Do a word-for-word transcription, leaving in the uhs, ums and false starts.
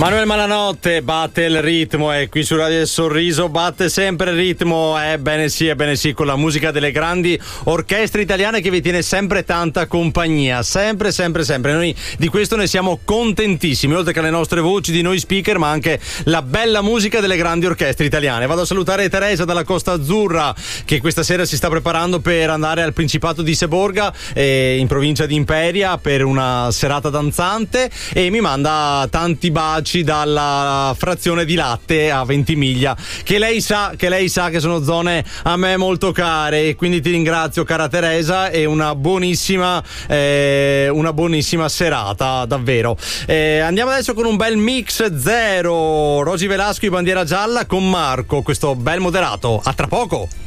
Manuel Malanotte batte il ritmo e qui su Radio del Sorriso batte sempre il ritmo. Ebbene sì, ebbene sì, con la musica delle grandi orchestre italiane che vi tiene sempre tanta compagnia, sempre, sempre, sempre. Noi di questo ne siamo contentissimi, oltre che alle nostre voci di noi speaker, ma anche la bella musica delle grandi orchestre italiane. Vado a salutare Teresa dalla Costa Azzurra, che questa sera si sta preparando per andare al Principato di Seborga, eh, in provincia di Imperia, per una serata danzante, e mi manda tanti baci dalla frazione di Latte a Ventimiglia, che lei sa che lei sa che sono zone a me molto care, e quindi ti ringrazio, cara Teresa, e una buonissima eh, una buonissima serata davvero. Eh, andiamo adesso con un bel mix zero, Rosy Velasco e Bandiera Gialla con Marco, questo bel moderato. A tra poco.